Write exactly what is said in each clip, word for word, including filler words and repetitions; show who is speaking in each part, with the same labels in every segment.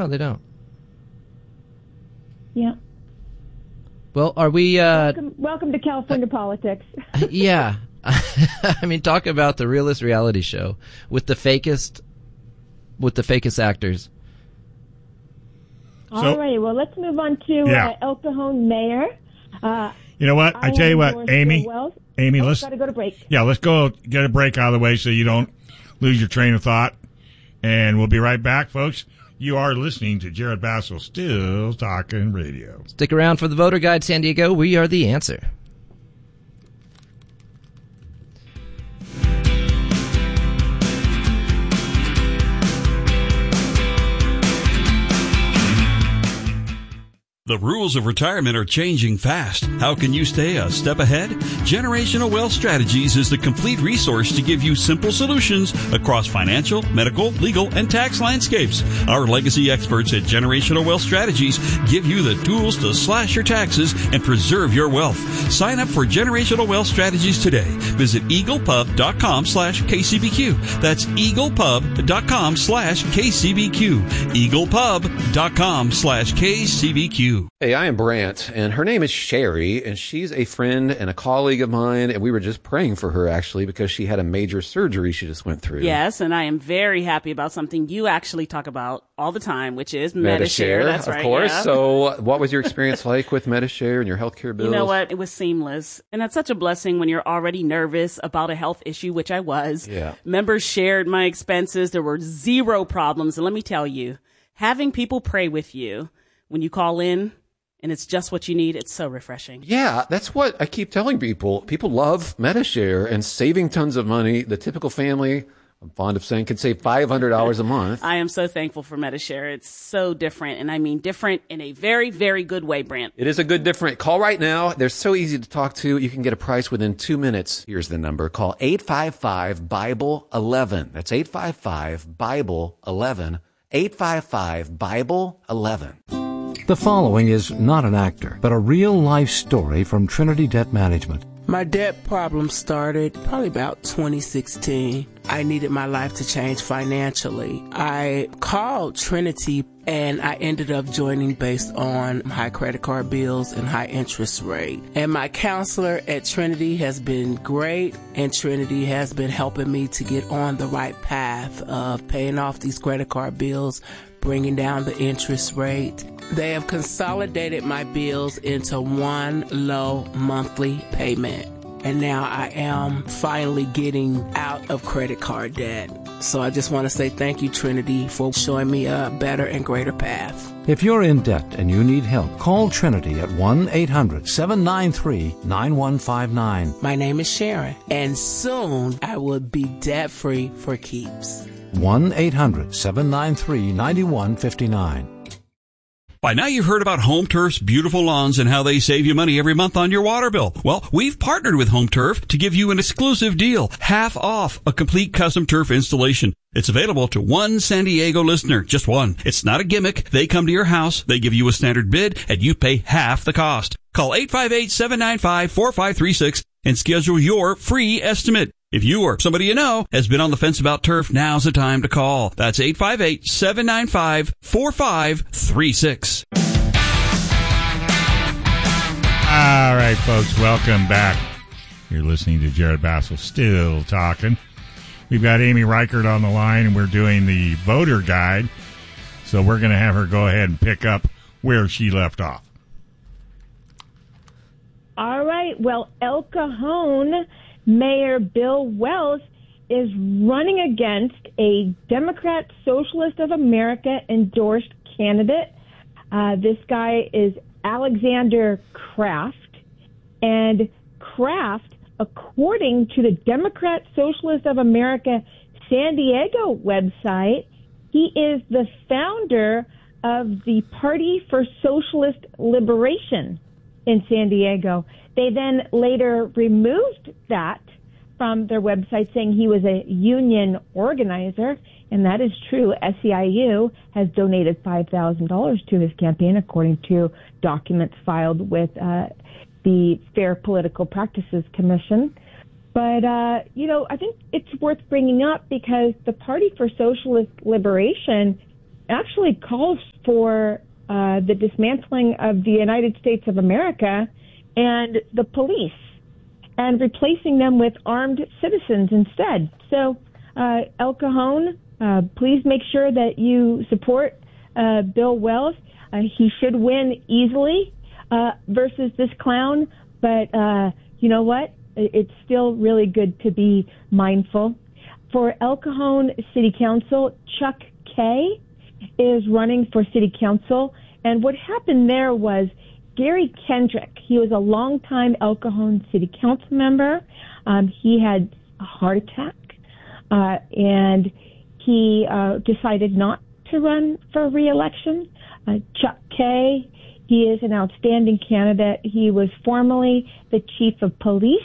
Speaker 1: No, they don't.
Speaker 2: Yeah.
Speaker 1: Well, are we... Uh,
Speaker 2: welcome, welcome to California uh, politics.
Speaker 1: Yeah. I mean, talk about the realest reality show with the fakest, with the fakest actors.
Speaker 2: So, all right. Well, let's move on to
Speaker 3: yeah.
Speaker 2: uh, El Cajon Mayor. Uh,
Speaker 3: you know what? I, I tell you what, Amy. Amy,
Speaker 2: oh,
Speaker 3: let's
Speaker 2: gotta go to break.
Speaker 3: Yeah, let's go get a break out of the way so you don't lose your train of thought. And we'll be right back, folks. You are listening to Jared Bassel, Still Talking Radio.
Speaker 1: Stick around for the Voter Guide, San Diego. We are the answer.
Speaker 4: The rules of retirement are changing fast. How can you stay a step ahead? Generational Wealth Strategies is the complete resource to give you simple solutions across financial, medical, legal, and tax landscapes. Our legacy experts at Generational Wealth Strategies give you the tools to slash your taxes and preserve your wealth. Sign up for Generational Wealth Strategies today. Visit eaglepub.com slash KCBQ. That's eaglepub.com slash KCBQ. eaglepub.com slash KCBQ.
Speaker 5: Hey, I am Brant, and her name is Sherry, and she's a friend and a colleague of mine, and we were just praying for her, actually, because she had a major surgery she just went through.
Speaker 6: Yes, and I am very happy about something you actually talk about all the time, which is Medi-Share.
Speaker 5: Medi-Share,
Speaker 6: That's
Speaker 5: of
Speaker 6: right,
Speaker 5: course.
Speaker 6: Yeah.
Speaker 5: So what was your experience like with Medi-Share and your healthcare bills?
Speaker 6: You know what? It was seamless, and that's such a blessing when you're already nervous about a health issue, which I was.
Speaker 5: Yeah.
Speaker 6: Members shared my expenses. There were zero problems, and let me tell you, having people pray with you when you call in, and it's just what you need, it's so refreshing.
Speaker 5: Yeah, that's what I keep telling people. People love Medi-Share and saving tons of money. The typical family, I'm fond of saying, can save five hundred dollars a month.
Speaker 6: I am so thankful for Medi-Share. It's so different, and I mean different in a very, very good way, Brant.
Speaker 5: It is a good different. Call right now. They're so easy to talk to. You can get a price within two minutes. Here's the number. Call eight five five, Bible eleven. That's eight five five, Bible eleven. eight five five, Bible eleven.
Speaker 7: The following is not an actor, but a real-life story from Trinity Debt Management.
Speaker 8: My debt problem started probably about twenty sixteen. I needed my life to change financially. I called Trinity and I ended up joining based on high credit card bills and high interest rate. And my counselor at Trinity has been great, and Trinity has been helping me to get on the right path of paying off these credit card bills, bringing down the interest rate. They have consolidated my bills into one low monthly payment. And now I am finally getting out of credit card debt. So I just want to say thank you, Trinity, for showing me a better and greater path.
Speaker 7: If you're in debt and you need help, call Trinity at one eight hundred, seven nine three, nine one five nine.
Speaker 8: My name is Sharon, and soon I will be debt-free for keeps.
Speaker 7: one eight hundred, seven nine three, nine one five nine.
Speaker 4: By now you've heard about Home Turf's beautiful lawns and how they save you money every month on your water bill. Well, we've partnered with Home Turf to give you an exclusive deal, half off a complete custom turf installation. It's available to one San Diego listener, just one. It's not a gimmick. They come to your house, they give you a standard bid, and you pay half the cost. Call eight five eight, seven nine five, four five three six and schedule your free estimate. If you or somebody you know has been on the fence about turf, now's the time to call. That's eight five eight, seven nine five, four five three six.
Speaker 3: All right, folks, welcome back. You're listening to Jared Bassel, Still Talking. We've got Amy Reichert on the line, and we're doing the voter guide. So we're going to have her go ahead and pick up where she left off.
Speaker 2: All right. Well, El Cajon Mayor Bill Wells is running against a Democrat Socialist of America endorsed candidate. Uh, this guy is Alexander Kraft. And Kraft, according to the Democrat Socialist of America San Diego website, he is the founder of the Party for Socialist Liberation in San Diego. They then later removed that from their website, saying he was a union organizer, and that is true. S E I U has donated five thousand dollars to his campaign, according to documents filed with uh, the Fair Political Practices Commission. But, uh, you know, I think it's worth bringing up because the Party for Socialist Liberation actually calls for uh, the dismantling of the United States of America and the police and replacing them with armed citizens instead. So, uh, El Cajon, uh, please make sure that you support uh, Bill Wells. Uh, he should win easily uh, versus this clown, but uh, you know what? It's still really good to be mindful. For El Cajon City Council, Chuck Kay is running for City Council, and what happened there was Gary Kendrick, he was a longtime El Cajon City Council member. Um, he had a heart attack, uh, and he uh, decided not to run for re-election. Uh, Chuck Kay, he is an outstanding candidate. He was formerly the chief of police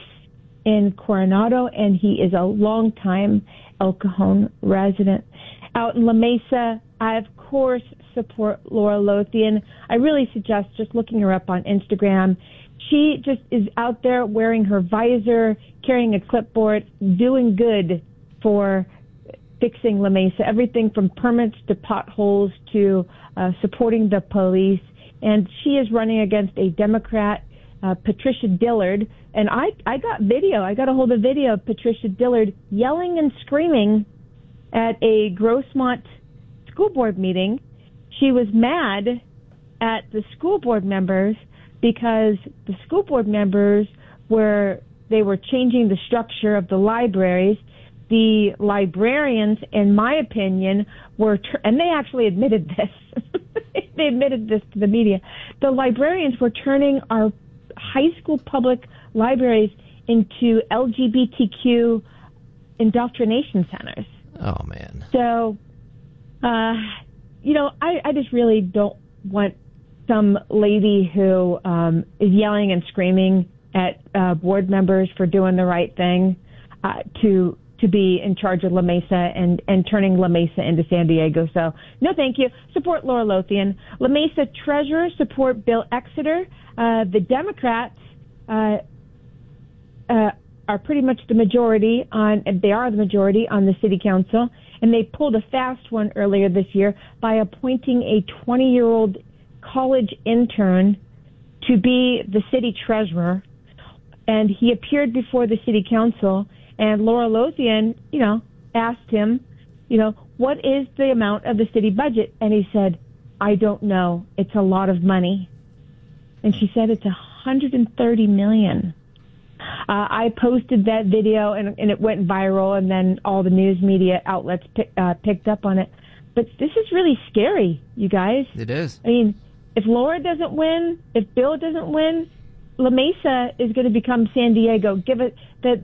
Speaker 2: in Coronado, and he is a longtime El Cajon resident. Out in La Mesa, I, of course, support Laura Lothian. I really suggest just looking her up on Instagram. She just is out there wearing her visor, carrying a clipboard, doing good for fixing La Mesa, everything from permits to potholes to uh, supporting the police. And she is running against a Democrat, uh, Patricia Dillard. And I, I got video. I got a hold of video of Patricia Dillard yelling and screaming at a Grossmont school board meeting. She was mad at the school board members because the school board members were, they were changing the structure of the libraries. The librarians, in my opinion, were, and they actually admitted this. They admitted this to the media. The librarians were turning our high school public libraries into L G B T Q indoctrination centers.
Speaker 1: Oh, man.
Speaker 2: So, uh, you know, I, I just really don't want some lady who um, is yelling and screaming at uh, board members for doing the right thing uh, to to be in charge of La Mesa and, and turning La Mesa into San Diego. So, no thank you. Support Laura Lothian. La Mesa Treasurer, support Bill Exeter. Uh, the Democrats uh, uh, are pretty much the majority on, they are the majority on the city council, and they pulled a fast one earlier this year by appointing a twenty-year-old college intern to be the city treasurer. And he appeared before the city council, and Laura Lothian, you know, asked him, you know, what is the amount of the city budget? And he said, I don't know. It's a lot of money. And she said it's one hundred thirty million dollars. Uh, I posted that video, and, and it went viral, and then all the news media outlets pick, uh, picked up on it. But this is really scary, you guys.
Speaker 1: It is.
Speaker 2: I mean, if Laura doesn't win, if Bill doesn't win, La Mesa is going to become San Diego. Give it that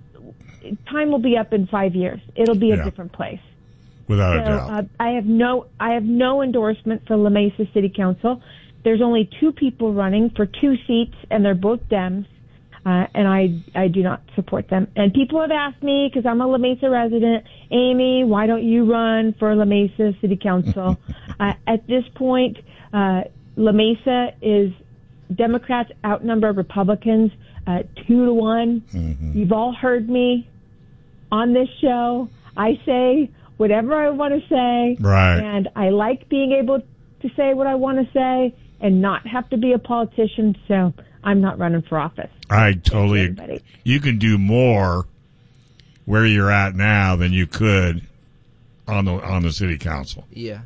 Speaker 2: time will be up in five years. It'll be a
Speaker 3: Yeah.
Speaker 2: different place.
Speaker 3: Without
Speaker 2: So
Speaker 3: a doubt.
Speaker 2: uh, I have no, I have no endorsement for La Mesa City Council. There's only two people running for two seats, and they're both Dems, uh, and I, I do not support them. And people have asked me, because I'm a La Mesa resident, Amy, why don't you run for La Mesa City Council? uh, at this point, uh, La Mesa is Democrats outnumber Republicans uh, two to one.
Speaker 3: Mm-hmm.
Speaker 2: You've all heard me on this show. I say whatever I want to say,
Speaker 3: Right.
Speaker 2: and I like being able to say what I want to say and not have to be a politician. So I'm not running for office.
Speaker 3: I totally.
Speaker 2: everybody.
Speaker 3: You can do more where you're at now than you could on the on the city council.
Speaker 1: Yeah.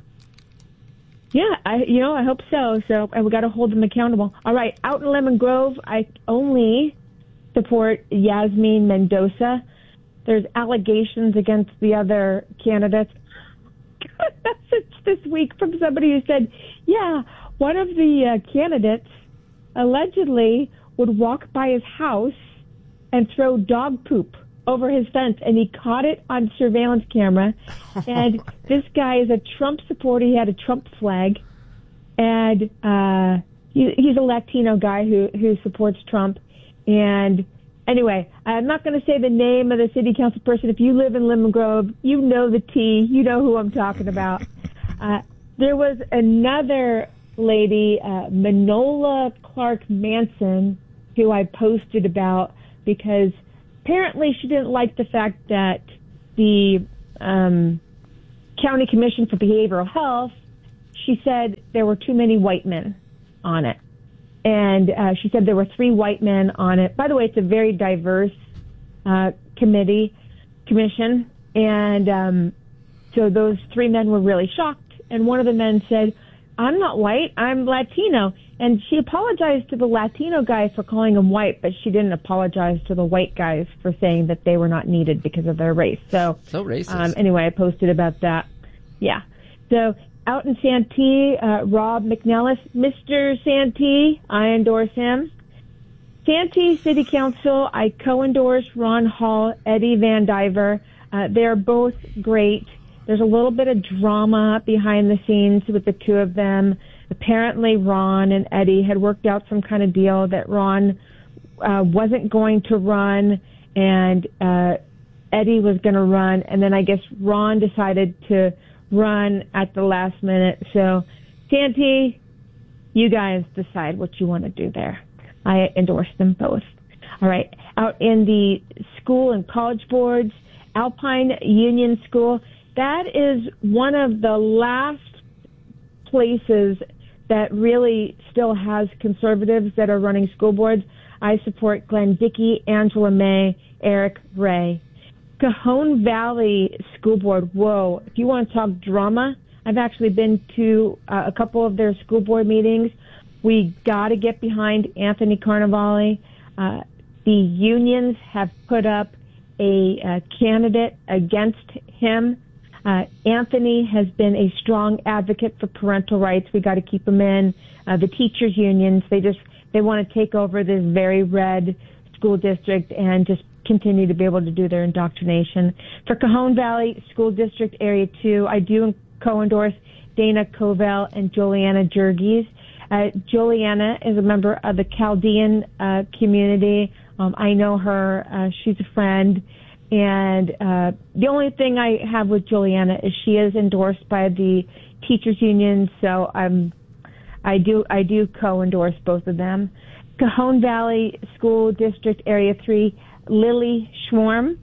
Speaker 2: Yeah, I you know I hope so. So we got to hold them accountable. All right, out in Lemon Grove, I only support Yasmin Mendoza. There's allegations against the other candidates. Got a message this week from somebody who said, yeah, one of the uh, candidates allegedly would walk by his house and throw dog poop over his fence, and he caught it on surveillance camera. And this guy is a Trump supporter. He had a Trump flag, and uh, he, he's a Latino guy who, who supports Trump. And anyway, I'm not going to say the name of the city council person. If you live in Lemon Grove, you know the tea. You know who I'm talking about. Uh, there was another lady, uh, Manola Clark Manson, who I posted about because apparently she didn't like the fact that the um, County Commission for Behavioral Health, she said there were too many white men on it. And uh, she said there were three white men on it. By the way, it's a very diverse uh, committee, commission. And um, so those three men were really shocked. And one of the men said, I'm not white, I'm Latino. And she apologized to the Latino guy for calling him white, but she didn't apologize to the white guys for saying that they were not needed because of their race. So,
Speaker 1: so racist.
Speaker 2: Um, anyway, I posted about that. Yeah. So out in Santee, uh, Rob McNellis, Mister Santee, I endorse him. Santee City Council, I co-endorse Ron Hall, Eddie Van Diver. Uh, they're both great. There's a little bit of drama behind the scenes with the two of them. Apparently, Ron and Eddie had worked out some kind of deal that Ron uh, wasn't going to run, and uh, Eddie was going to run. And then I guess Ron decided to run at the last minute. So, Santee, you guys decide what you want to do there. I endorse them both. All right. Out in the school and college boards, Alpine Union School, that is one of the last places that really still has conservatives that are running school boards. I support Glenn Dickey, Angela May, Eric Ray. Cajon Valley School Board, whoa. If you want to talk drama, I've actually been to uh, a couple of their school board meetings. We got to get behind Anthony Carnevale. Uh, the unions have put up a, a candidate against him. Uh, Anthony has been a strong advocate for parental rights. We got to keep him in. Uh, the teachers unions, they just, they want to take over this very red school district and just continue to be able to do their indoctrination. For Cajon Valley School District Area two, I do co-endorse Dana Covell and Juliana Jurgis. Uh, Juliana is a member of the Chaldean uh, community. Um, I know her. Uh, she's a friend. And uh, the only thing I have with Juliana is she is endorsed by the teachers union, so I'm, I do I do co-endorse both of them. Cajon Valley School District Area three, Lily Schwarm.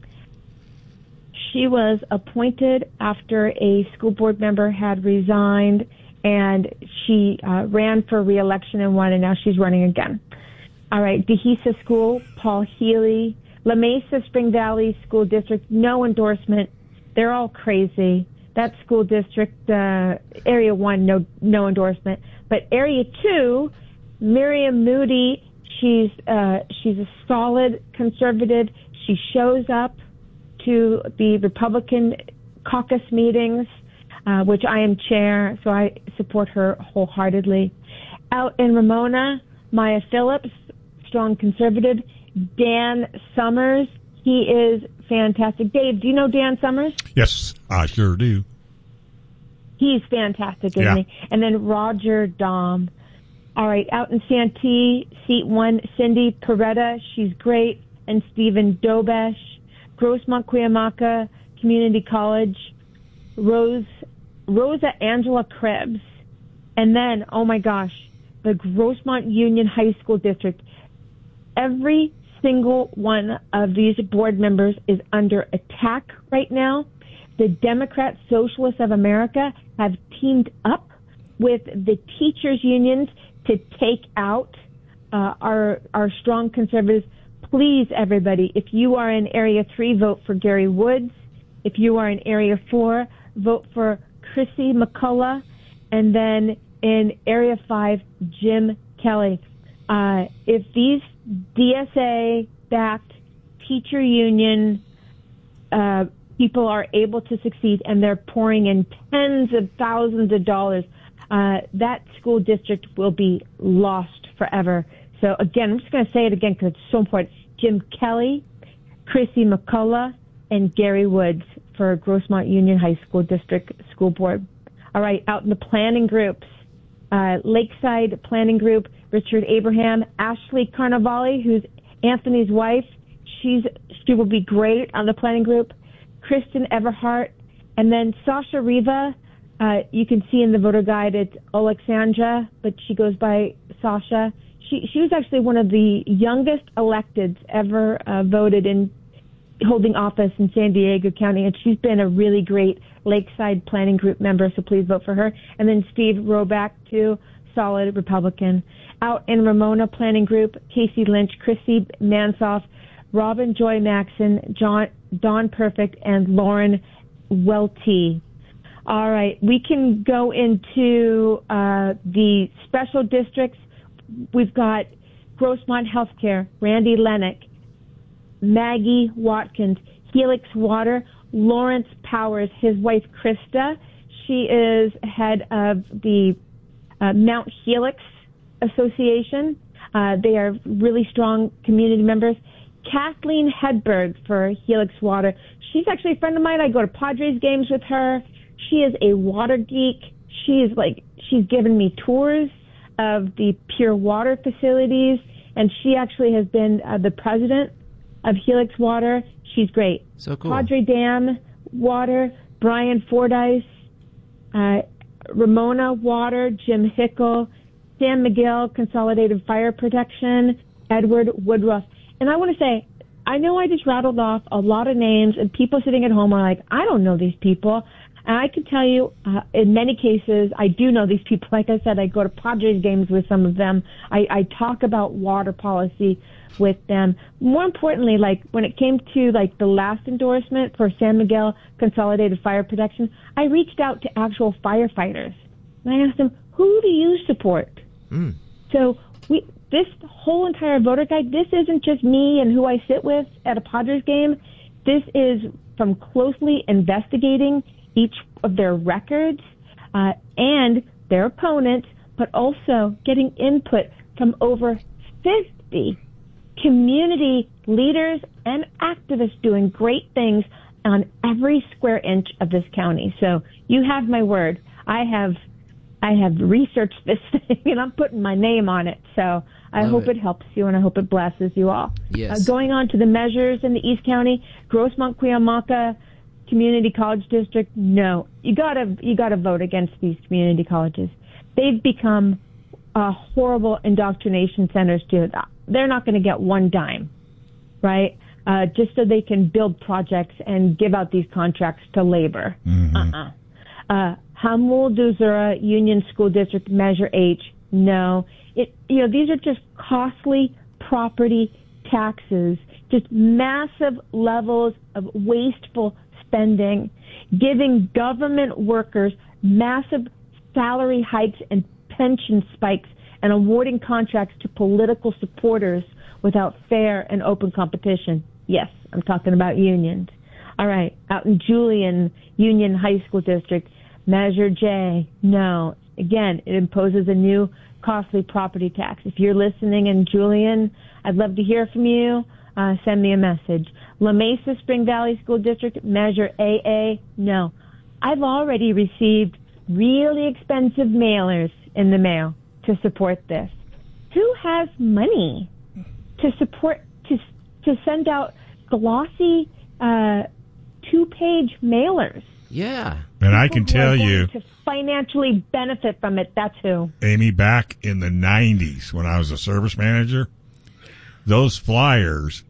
Speaker 2: She was appointed after a school board member had resigned, and she uh, ran for re-election and won, and now she's running again. All right, Dehesa School, Paul Healy. La Mesa Spring Valley School District, no endorsement. They're all crazy. That school district, uh, Area one, no no endorsement. But Area two, Miriam Moody, she's uh, she's a solid conservative. She shows up to the Republican caucus meetings, uh, which I am chair, so I support her wholeheartedly. Out in Ramona, Maya Phillips, strong conservative. Dan Summers, he is fantastic. Dave, do you know Dan Summers?
Speaker 3: Yes, I sure do.
Speaker 2: He's fantastic, isn't
Speaker 3: yeah.
Speaker 2: he? And then Roger Dahm. All right, out in Santee, seat one, Cindy Peretta, she's great, and Stephen Dobesh. Grossmont Cuyamaca Community College, Rose Rosa Angela Krebs. And then, oh my gosh, the Grossmont Union High School District. Every single one of these board members is under attack right now. The Democrat Socialists of America have teamed up with the teachers unions to take out uh, our our strong conservatives. Please, everybody, if you are in Area three, vote for Gary Woods. If you are in Area four, vote for Chrissy McCullough. And then in Area five, Jim Kelly. Uh, if these D S A-backed teacher union uh, people are able to succeed, and they're pouring in tens of thousands of dollars, uh, that school district will be lost forever. So, again, I'm just going to say it again because it's so important. Jim Kelly, Chrissy McCullough, and Gary Woods for Grossmont Union High School District School Board. All right, out in the planning groups, uh, Lakeside Planning Group, Richard Abraham, Ashley Carnevale, who's Anthony's wife. She's she will be great on the planning group. Kristen Everhart, and then Sasha Riva. Uh, you can see in the voter guide it's Alexandra, but she goes by Sasha. She she was actually one of the youngest electeds ever uh, voted in holding office in San Diego County, and she's been a really great Lakeside Planning Group member, so please vote for her. And then Steve Roback, too, solid Republican. Out in Ramona Planning Group, Casey Lynch, Chrissy Mansoff, Robin Joy Maxon, John, Dawn Perfect, and Lauren Welty. All right, we can go into uh, the special districts. We've got Grossmont Healthcare, Randy Lennox, Maggie Watkins, Helix Water, Lawrence Powers, his wife Krista. She is head of the uh, Mount Helix Association. Uh, they are really strong community members. Kathleen Hedberg for Helix Water. She's actually a friend of mine. I go to Padres games with her. She is a water geek. She is like, she's given me tours of the pure water facilities, and she actually has been uh, the president of Helix Water. She's great.
Speaker 1: So cool.
Speaker 2: Padre Dam Water, Brian Fordyce, uh, Ramona Water, Jim Hickle, Sam McGill, Consolidated Fire Protection, Edward Woodruff. And I want to say, I know I just rattled off a lot of names, and people sitting at home are like, I don't know these people. And I can tell you, uh, in many cases, I do know these people. Like I said, I go to Padres games with some of them. I, I talk about water policy with them. More importantly, like when it came to like the last endorsement for San Miguel Consolidated Fire Protection, I reached out to actual firefighters. And I asked them, who do you support?
Speaker 1: Mm.
Speaker 2: So we, this whole entire voter guide, this isn't just me and who I sit with at a Padres game. This is from closely investigating each of their records uh, and their opponents, but also getting input from over fifty community leaders and activists doing great things on every square inch of this county. So you have my word. I have I have researched this thing, and I'm putting my name on it. So I
Speaker 1: Love
Speaker 2: hope
Speaker 1: it.
Speaker 2: it helps you, and I hope it blesses you all.
Speaker 1: Yes.
Speaker 2: Uh, going on to the measures in the East County, Grossmont Cuyamaca Community College District, no. You gotta, you gotta vote against these community colleges. They've become uh, horrible indoctrination centers, too. They're not going to get one dime, right? Uh, just so they can build projects and give out these contracts to labor.
Speaker 3: Mm-hmm.
Speaker 2: Uh-uh. Uh, Hamul Duzura Union School District, Measure H, no. It, you know, these are just costly property taxes, just massive levels of wasteful spending, giving government workers massive salary hikes and pension spikes, and awarding contracts to political supporters without fair and open competition. Yes, I'm talking about unions. All right, out in Julian Union High School District, Measure J, no. Again, it imposes a new costly property tax. If you're listening in Julian, I'd love to hear from you. Uh, send me a message. La Mesa Spring Valley School District, Measure A A, no. I've already received really expensive mailers in the mail to support this. Who has money to support, to to send out glossy uh, two-page mailers?
Speaker 1: Yeah.
Speaker 3: And I can
Speaker 2: People who are
Speaker 3: tell
Speaker 2: going
Speaker 3: you,
Speaker 2: to financially benefit from it, that's who.
Speaker 3: Amy, back in the nineties when I was a service manager, those flyers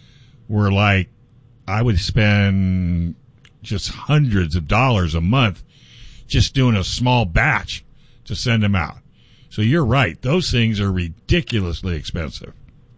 Speaker 3: were like, I would spend just hundreds of dollars a month just doing a small batch to send them out. So you're right. Those things are ridiculously expensive.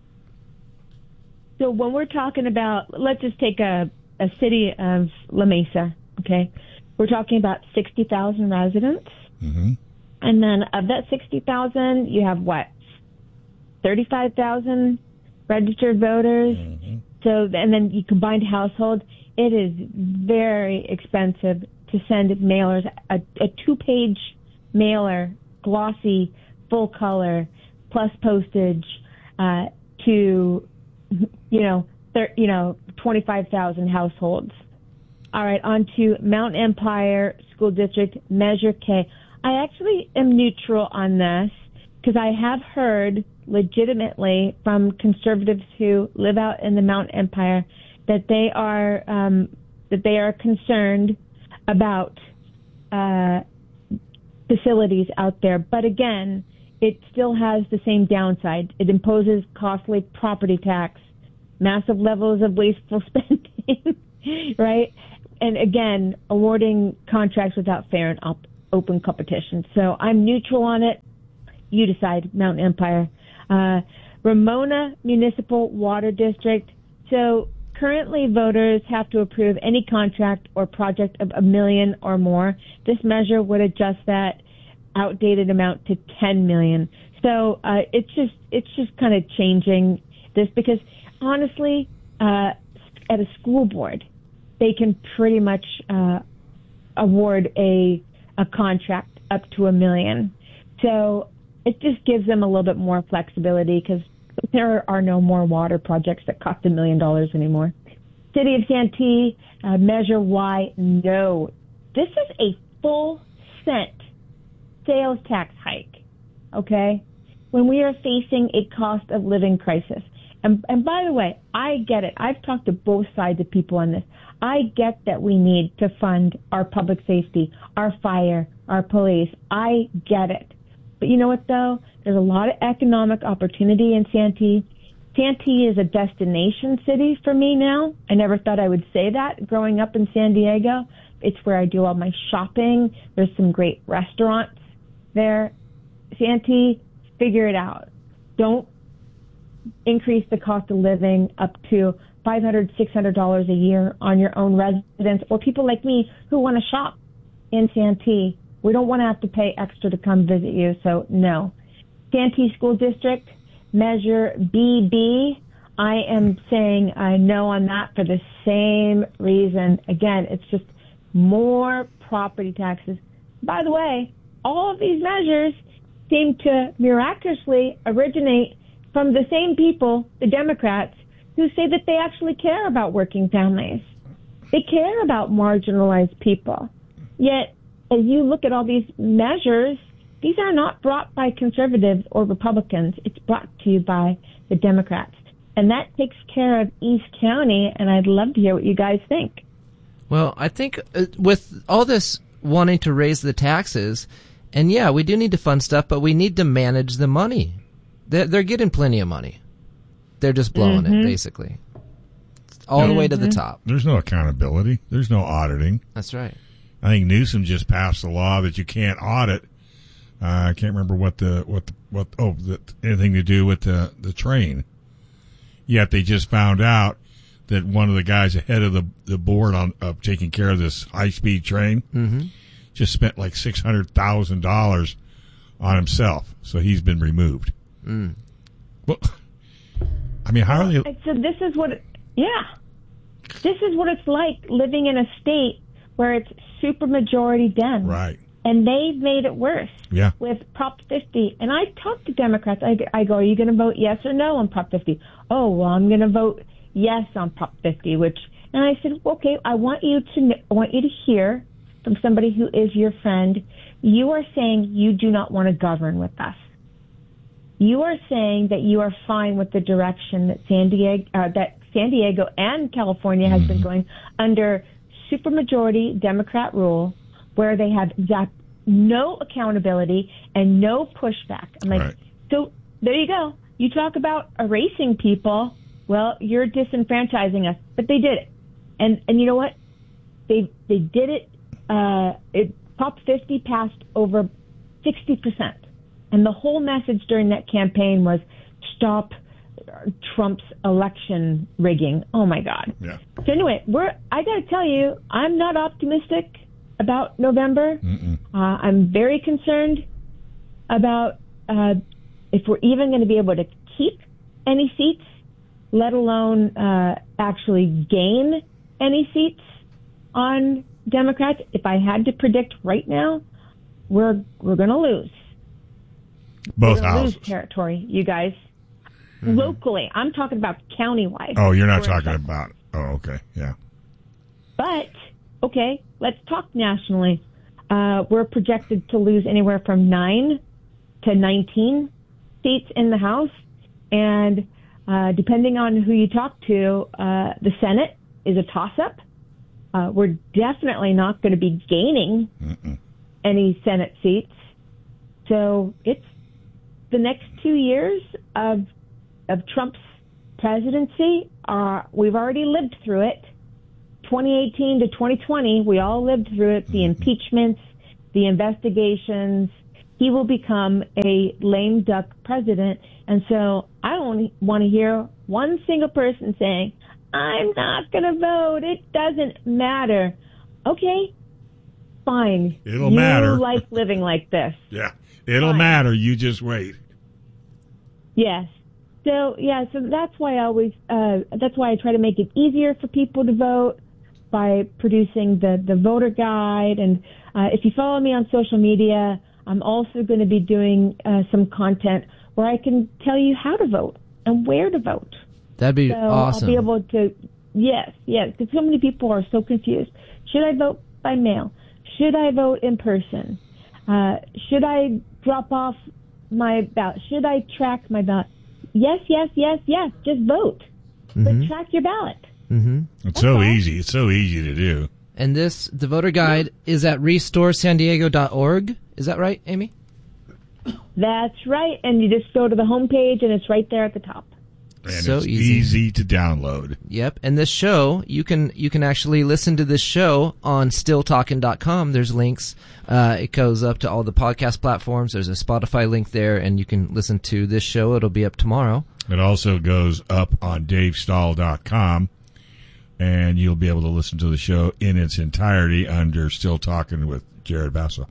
Speaker 2: So when we're talking about, let's just take a, a city of La Mesa, okay? We're talking about sixty thousand residents.
Speaker 3: Mm-hmm.
Speaker 2: And then of that sixty thousand, you have what? thirty-five thousand registered voters.
Speaker 3: Mm-hmm.
Speaker 2: So, and then you combined household. It is very expensive to send mailers, a, a two-page mailer, glossy, full color, plus postage, uh, to, you know, thir- you know, twenty-five thousand households. All right, on to Mount Empire School District, Measure K. I actually am neutral on this because I have heard legitimately from conservatives who live out in the Mount Empire that they are um, that they are concerned about uh, facilities out there. But again, it still has the same downside. It imposes costly property tax, massive levels of wasteful spending, right? And again, awarding contracts without fair and op- open competition. So I'm neutral on it. You decide, Mountain Empire. Uh, Ramona Municipal Water District. So currently voters have to approve any contract or project of a million or more. This measure would adjust that outdated amount to ten million. So uh, it's just it's just kind of changing this because honestly, uh, at a school board, they can pretty much uh, award a a contract up to a million. So it just gives them a little bit more flexibility because there are no more water projects that cost a million dollars anymore. City of Santee, uh, Measure Y, no. This is a full cent sales tax hike, okay, when we are facing a cost of living crisis. And, and by the way, I get it. I've talked to both sides of people on this. I get that we need to fund our public safety, our fire, our police. I get it. But you know what, though? There's a lot of economic opportunity in Santee. Santee is a destination city for me now. I never thought I would say that growing up in San Diego. It's where I do all my shopping. There's some great restaurants there. Santee, figure it out. Don't increase the cost of living up to five hundred dollars, six hundred dollars a year on your own residence or people like me who want to shop in Santee. We don't want to have to pay extra to come visit you, so no. Santee School District, Measure B B, I am saying uh, no on that for the same reason. Again, it's just more property taxes. By the way, all of these measures seem to miraculously originate from the same people, the Democrats, who say that they actually care about working families. They care about marginalized people. Yet, as you look at all these measures, these are not brought by conservatives or Republicans. It's brought to you by the Democrats. And that takes care of East County, and I'd love to hear what you guys think.
Speaker 1: Well, I think uh, with all this wanting to raise the taxes, and yeah, we do need to fund stuff, but we need to manage the money. They're, they're getting plenty of money. They're just blowing
Speaker 2: mm-hmm.
Speaker 1: it, basically. All mm-hmm. the way to the top.
Speaker 3: There's no accountability. There's no auditing.
Speaker 1: That's right.
Speaker 3: I think Newsom just passed a law that you can't audit. Uh, I can't remember what the what the, what oh the, anything to do with the the train. Yet they just found out that one of the guys ahead of the the board on of taking care of this high speed train
Speaker 1: mm-hmm.
Speaker 3: just spent like six hundred thousand dollars on himself, so he's been removed.
Speaker 1: Mm.
Speaker 3: Well, I mean, how are they?
Speaker 2: So this is what, it, yeah, this is what it's like living in a state where it's supermajority Dem.
Speaker 3: Right.
Speaker 2: And they've made it worse.
Speaker 3: Yeah.
Speaker 2: With Prop fifty. And I talk to Democrats. I, I go, are you going to vote yes or no on Prop fifty? Oh, well, I'm going to vote yes on Prop fifty, which, and I said, okay, I want you to, I want you to hear from somebody who is your friend. You are saying you do not want to govern with us. You are saying that you are fine with the direction that San Diego, uh, that San Diego and California has been going under supermajority Democrat rule, where they have exact no accountability and no pushback. I'm like,
Speaker 3: right.
Speaker 2: So there you go. You talk about erasing people. Well, you're disenfranchising us, but they did it, and and you know what? They they did it. Uh, it Prop fifty passed over sixty percent. And the whole message during that campaign was stop Trump's election rigging. Oh, my God.
Speaker 3: Yeah.
Speaker 2: So anyway, we're, I got to tell you, I'm not optimistic about November. Uh, I'm very concerned about uh, if we're even going to be able to keep any seats, let alone uh, actually gain any seats on Democrats. If I had to predict right now, we're we're going to lose.
Speaker 3: Both
Speaker 2: We're gonna
Speaker 3: houses.
Speaker 2: lose territory, you guys. Mm-hmm. Locally, I'm talking about countywide.
Speaker 3: Oh, you're not talking about. Oh, okay, yeah.
Speaker 2: But okay, let's talk nationally. Uh, we're projected to lose anywhere from nine to nineteen seats in the House, and uh, depending on who you talk to, uh, the Senate is a toss-up. Uh, we're definitely not going to be gaining Mm-mm. any Senate seats, so it's the next two years of of Trump's presidency, uh, we've already lived through it. twenty eighteen to twenty twenty, we all lived through it. The impeachments, the investigations. He will become a lame duck president. And so I don't want to hear one single person saying, I'm not going to vote. It doesn't matter. Okay, fine.
Speaker 3: It'll
Speaker 2: you
Speaker 3: matter.
Speaker 2: You like living like this.
Speaker 3: Yeah, it'll
Speaker 2: Fine.
Speaker 3: matter. You just wait.
Speaker 2: Yes. So, yeah, so that's why I always, uh, that's why I try to make it easier for people to vote by producing the, the voter guide. And uh, if you follow me on social media, I'm also going to be doing uh, some content where I can tell you how to vote and where to vote.
Speaker 1: That'd be
Speaker 2: so
Speaker 1: awesome.
Speaker 2: I'll be able to, yes, yes, because so many people are so confused. Should I vote by mail? Should I vote in person? Uh, should I drop off my ballot? Should I track my ballot? Yes, yes, yes, yes. Just vote.
Speaker 1: Mm-hmm.
Speaker 2: But track your ballot.
Speaker 1: Mm-hmm.
Speaker 3: It's
Speaker 2: That's
Speaker 3: so
Speaker 2: all.
Speaker 3: easy. It's so easy to do.
Speaker 1: And this, the voter guide is at restore san diego dot org. Is that right, Amy?
Speaker 2: That's right. And you just go to the homepage and it's right there at the top.
Speaker 3: And
Speaker 1: So
Speaker 3: it's
Speaker 1: easy.
Speaker 3: easy to download.
Speaker 1: Yep. And this show, you can you can actually listen to this show on still talking dot com. There's links. Uh, it goes up to all the podcast platforms. There's a Spotify link there, and you can listen to this show. It'll be up tomorrow.
Speaker 3: It also goes up on dave stahl dot com, and you'll be able to listen to the show in its entirety under Still Talking with Jared Basso.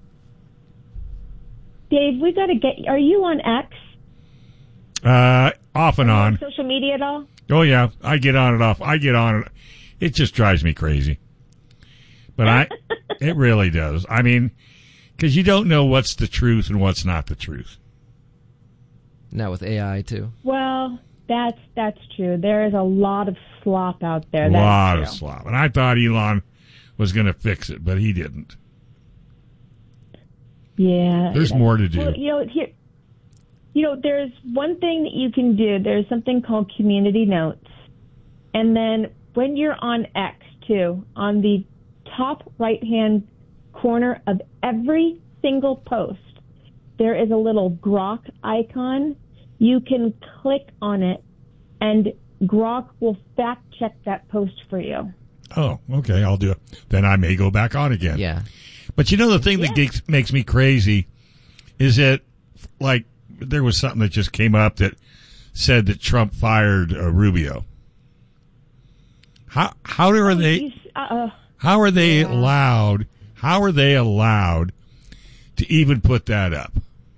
Speaker 2: Dave, we got to get, are you on X?
Speaker 3: Uh, off and on.
Speaker 2: Social media at all?
Speaker 3: Oh, yeah. I get on and off. I get on it. It just drives me crazy. But I, it really does. I mean, because you don't know what's the truth and what's not the truth.
Speaker 1: Now with A I too.
Speaker 2: Well, that's that's true. There is a lot of slop out there.
Speaker 3: A
Speaker 2: That's
Speaker 3: lot
Speaker 2: true.
Speaker 3: of slop. And I thought Elon was going to fix it, but he didn't.
Speaker 2: Yeah.
Speaker 3: There's more to do.
Speaker 2: Well, you know, here, you know, there's one thing that you can do. There's something called community notes. And then when you're on X, too, on the top right-hand corner of every single post, there is a little Grok icon. You can click on it, and Grok will fact-check that post for you.
Speaker 3: Oh, okay, I'll do it. Then I may go back on again.
Speaker 1: Yeah.
Speaker 3: But you know the thing that
Speaker 2: Yeah.
Speaker 3: geeks, makes me crazy is that, like, there was something that just came up that said that Trump fired uh, Rubio. How how are they
Speaker 2: Uh,
Speaker 3: how are they
Speaker 2: Yeah.
Speaker 3: allowed how are they allowed to even put that up?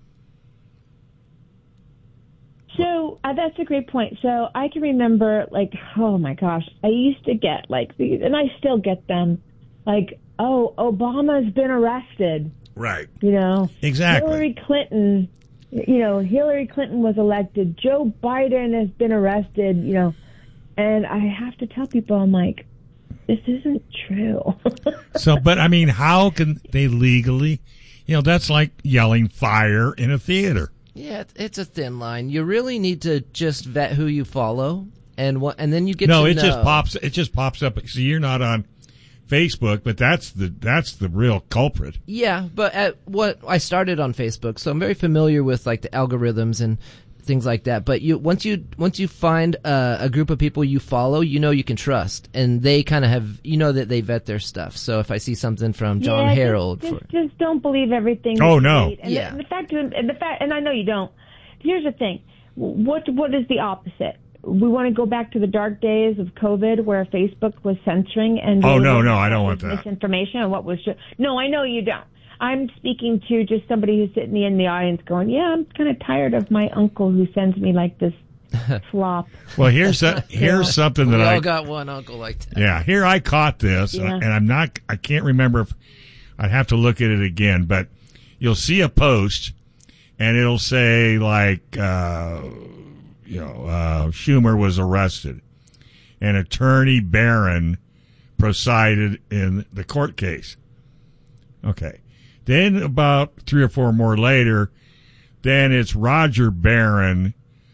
Speaker 2: So uh, that's a great point. So I can remember, like, oh my gosh, I used to get like these, and I still get them, like, oh, Obama's been arrested.
Speaker 3: Right.
Speaker 2: You know,
Speaker 3: Exactly.
Speaker 2: Hillary Clinton, you know, Hillary Clinton was elected. Joe Biden has been arrested. You know, and I have to tell people, I'm like, this isn't true.
Speaker 3: So, but I mean, how can they legally? You know, that's like yelling fire in a theater.
Speaker 1: Yeah, it's- it's a thin line. You really need to just vet who you follow, and what, and then you get
Speaker 3: No,
Speaker 1: to
Speaker 3: it
Speaker 1: know.
Speaker 3: just pops. It just pops up. So you're not on Facebook, but that's the that's the real culprit.
Speaker 1: Yeah, but at what I started on Facebook, so I'm very familiar with like the algorithms and things like that. But you once you once you find uh, a group of people you follow, you know you can trust, and they kind of have you know that they vet their stuff. So if I see something from John
Speaker 2: yeah,
Speaker 1: Harold,
Speaker 2: Just,
Speaker 1: for,
Speaker 2: just, just don't believe everything.
Speaker 3: Oh,
Speaker 2: you
Speaker 3: no.
Speaker 2: read. And
Speaker 1: Yeah.
Speaker 2: the, the fact, and the fact, and I know you don't. Here's the thing. What what is the opposite? We want to go back to the dark days of COVID, where Facebook was censoring and
Speaker 3: Oh,
Speaker 2: they
Speaker 3: no,
Speaker 2: were-
Speaker 3: no, I don't
Speaker 2: what
Speaker 3: want
Speaker 2: was
Speaker 3: that.
Speaker 2: misinformation and what was just, no, I know you don't. I'm speaking to just somebody who's sitting in the audience, going, "Yeah, I'm kind of tired of my uncle who sends me like this flop."
Speaker 3: Well, here's a, here's something
Speaker 1: we
Speaker 3: that
Speaker 1: all
Speaker 3: I
Speaker 1: got one uncle like that.
Speaker 3: yeah. Here I caught this,
Speaker 2: Yeah.
Speaker 3: and I'm not. I can't remember if I'd have to look at it again, but you'll see a post, and it'll say like, uh, you know, uh, Schumer was arrested, and Attorney Barron presided in the court case. Okay. Then about three or four more later, then it's Roger Barron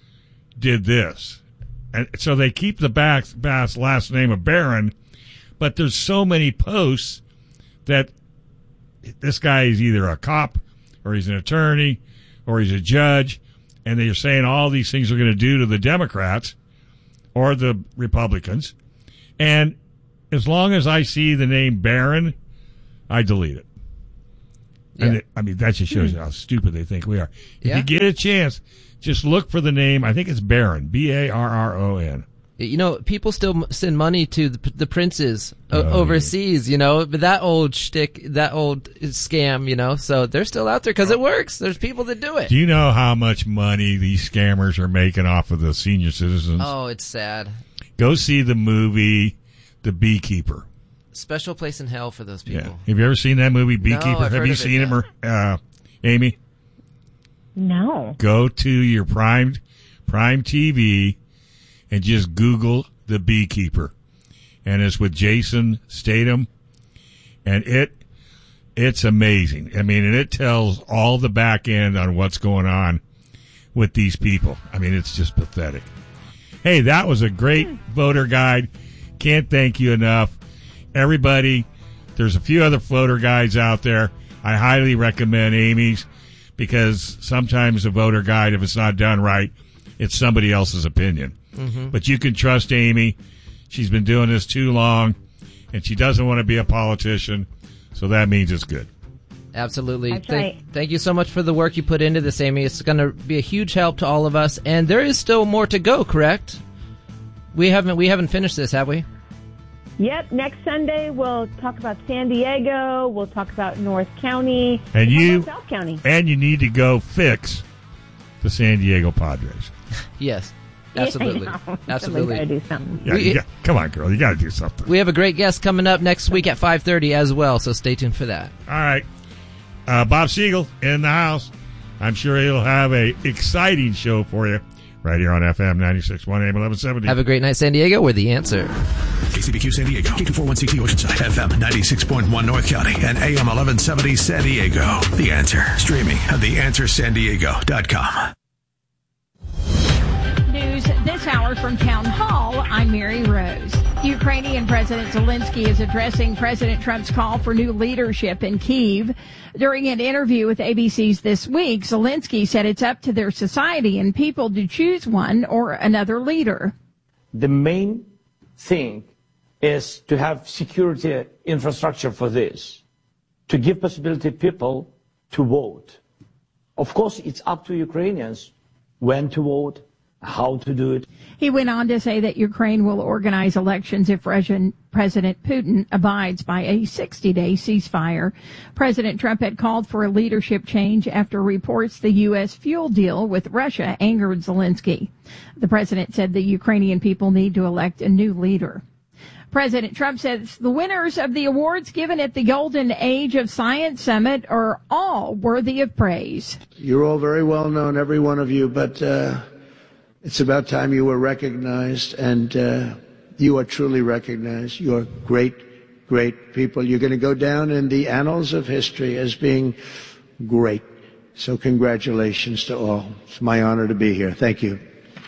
Speaker 3: did this. And so they keep the Bass, Bass last name of Barron, but there's so many posts that this guy is either a cop or he's an attorney or he's a judge, and they're saying all these things are going to do to the Democrats or the Republicans. And as long as I see the name Barron, I delete it. Yeah. And it, I mean, that just shows you how stupid they think we are. If yeah. you get a chance, just look for the name. I think it's Barron, B A R R O N.
Speaker 1: You know, people still send money to the, the princes oh, overseas, yeah. you know, but that old shtick, that old scam, you know, so they're still out there because it works. There's people that do it.
Speaker 3: Do you know how much money these scammers are making off of the senior citizens?
Speaker 1: Oh, it's sad.
Speaker 3: Go see the movie The Beekeeper.
Speaker 1: Special place in hell for those people.
Speaker 3: Yeah. Have you ever seen that movie, Beekeeper?
Speaker 1: No, I've
Speaker 3: Have
Speaker 1: heard
Speaker 3: you
Speaker 1: of
Speaker 3: seen
Speaker 1: it,
Speaker 3: it, uh, Amy?
Speaker 2: No.
Speaker 3: Go to your Prime Prime T V and just Google The Beekeeper. And it's with Jason Statham. And it it's amazing. I mean, and it tells all the back end on what's going on with these people. I mean, it's just pathetic. Hey, that was a great voter guide. Can't thank you enough. Everybody, there's a few other voter guides out there. I highly recommend Amy's because sometimes a voter guide, if it's not done right, it's somebody else's opinion. Mm-hmm. But you can trust Amy. She's been doing this too long, and she doesn't want to be a politician, so that means it's good.
Speaker 1: Absolutely.
Speaker 2: That's
Speaker 1: thank,
Speaker 2: right.
Speaker 1: Thank you so much for the work you put into this, Amy. It's going to be a huge help to all of us, and there is still more to go, correct? We haven't we haven't finished this, have we?
Speaker 2: Yep. Next Sunday, we'll talk about San Diego. We'll talk about North County.
Speaker 3: And
Speaker 2: we'll
Speaker 3: you,
Speaker 2: South County.
Speaker 3: And you need to go fix the San Diego Padres.
Speaker 1: Yes. Absolutely.
Speaker 2: Yeah, I know.
Speaker 1: Absolutely.
Speaker 2: Gotta do something.
Speaker 3: Yeah,
Speaker 1: We-
Speaker 3: you got, come on, girl. You got to do something.
Speaker 1: We have a great guest coming up next week at five thirty as well, so stay tuned for that.
Speaker 3: All right. Uh, Bob Siegel in the house. I'm sure he'll have a exciting show for you right here on F M ninety-six point one A M eleven seventy.
Speaker 1: Have a great night, San Diego. We're The Answer.
Speaker 9: K C B Q San Diego, K two forty-one C T Oceanside, F M ninety-six point one North County, and A M eleven seventy San Diego. The Answer. Streaming at the answer san diego dot com.
Speaker 10: News this hour from Town Hall. I'm Mary Rose. Ukrainian President Zelensky is addressing President Trump's call for new leadership in Kyiv. During an interview with A B C's This Week, Zelensky said it's up to their society and people to choose one or another leader.
Speaker 11: The main thing is to have security infrastructure for this, to give possibility people to vote. Of course, it's up to Ukrainians when to vote, how to do it.
Speaker 10: He went on to say that Ukraine will organize elections if Russian President Putin abides by a sixty-day ceasefire. President Trump had called for a leadership change after reports the U S fuel deal with Russia angered Zelensky. The president said the Ukrainian people need to elect a new leader. President Trump says the winners of the awards given at the Golden Age of Science Summit are all worthy of praise.
Speaker 12: You're all very well known, every one of you, but uh, it's about time you were recognized, and uh, you are truly recognized. You are great, great people. You're going to go down in the annals of history as being great. So congratulations to all. It's my honor to be here. Thank you.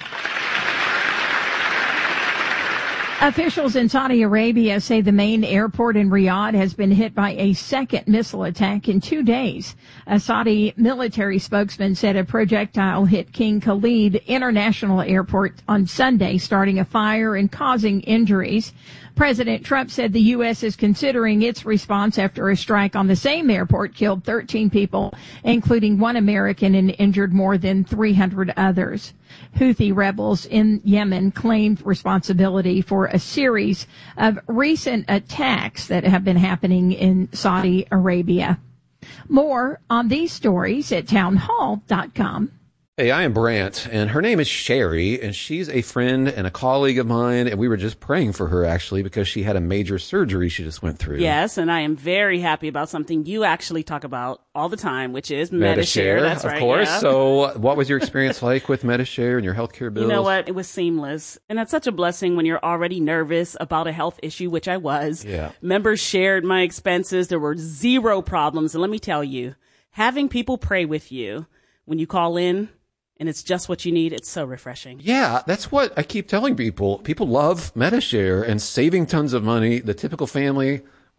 Speaker 10: Officials in Saudi Arabia say the main airport in Riyadh has been hit by a second missile attack in two days. A Saudi military spokesman said a projectile hit King Khalid International Airport on Sunday, starting a fire and causing injuries. President Trump said the U S is considering its response after a strike on the same airport killed thirteen people, including one American, and injured more than three hundred others. Houthi rebels in Yemen claimed responsibility for a series of recent attacks that have been happening in Saudi Arabia. More on these stories at townhall dot com.
Speaker 5: Hey, I am Brant, and her name is Sherry, and she's a friend and a colleague of mine, and we were just praying for her, actually, because she had a major surgery she just went through.
Speaker 6: Yes, and I am very happy about something you actually talk about all the time, which is
Speaker 5: MediShare.
Speaker 6: MediShare. That's
Speaker 5: of
Speaker 6: right,
Speaker 5: course.
Speaker 6: yeah.
Speaker 5: So what was your experience like with MediShare and your healthcare bills?
Speaker 6: You know what? It was seamless. And that's such a blessing when you're already nervous about a health issue, which I was.
Speaker 5: Yeah.
Speaker 6: Members shared my expenses. There were zero problems. And let me tell you, having people pray with you when you call in, and it's just what you need, it's so refreshing.
Speaker 5: Yeah, that's what I keep telling people. People love MediShare and saving tons of money. The typical family,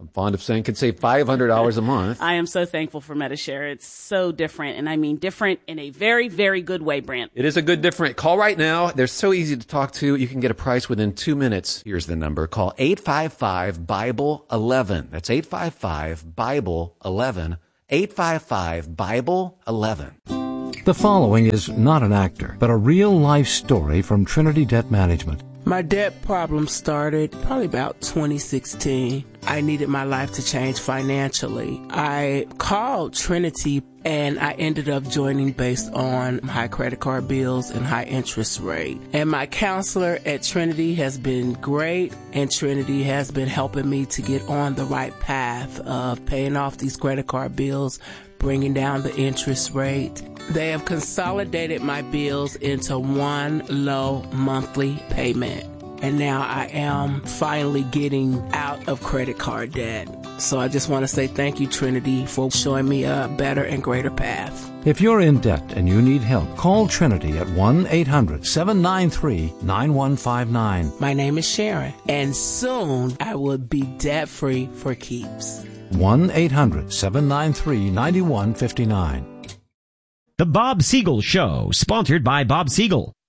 Speaker 5: I'm fond of saying can save five hundred dollars a month.
Speaker 6: I am so thankful for Medi-Share. It's so different, and I mean different in a very, very good way, Brent.
Speaker 5: It is a good different. Call right now. They're so easy to talk to. You can get a price within two minutes. Here's the number. Call eight five five, Bible eleven. That's eight five five, Bible eleven. eight five five, Bible eleven.
Speaker 7: The following is not an actor, but a real-life story from Trinity Debt Management.
Speaker 8: My debt problem started probably about twenty sixteen. I needed my life to change financially. I called Trinity and I ended up joining based on high credit card bills and high interest rate. And my counselor at Trinity has been great, and Trinity has been helping me to get on the right path of paying off these credit card bills, bringing down the interest rate. They have consolidated my bills into one low monthly payment. And now I am finally getting out of credit card debt. So I just want to say thank you, Trinity, for showing me a better and greater path.
Speaker 7: If you're in debt and you need help, call Trinity at one eight hundred, seven nine three, nine one five nine.
Speaker 8: My name is Sharon, and soon I will be debt-free for keeps.
Speaker 7: one eight hundred, seven nine three, nine one five nine.
Speaker 13: The Bob Siegel Show, sponsored by Bob Siegel.